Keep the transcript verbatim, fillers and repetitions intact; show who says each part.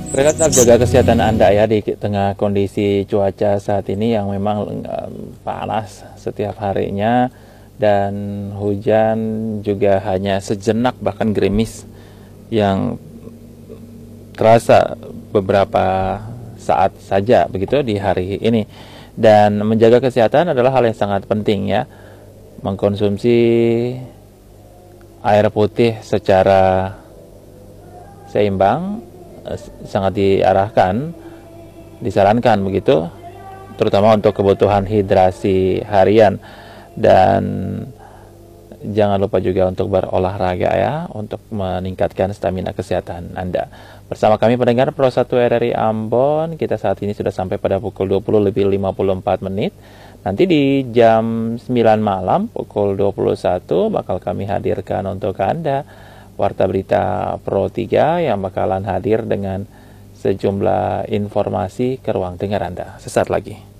Speaker 1: Tetap jaga kesehatan Anda ya di tengah kondisi cuaca saat ini yang memang um, panas setiap harinya dan hujan juga hanya sejenak bahkan gerimis yang terasa beberapa saat saja begitu di hari ini. Dan menjaga kesehatan adalah hal yang sangat penting ya. Mengkonsumsi air putih secara seimbang sangat diarahkan, disarankan begitu, terutama untuk kebutuhan hidrasi harian. Dan jangan lupa juga untuk berolahraga ya, untuk meningkatkan stamina kesehatan Anda. Bersama kami pendengar Pro satu R R I Ambon, kita saat ini sudah sampai pada pukul dua puluh lebih lima puluh empat menit. Nanti di jam sembilan malam pukul dua puluh satu bakal kami hadirkan untuk Anda Warta Berita Pro tiga yang bakalan hadir dengan sejumlah informasi ke ruang dengar Anda. Sesaat lagi.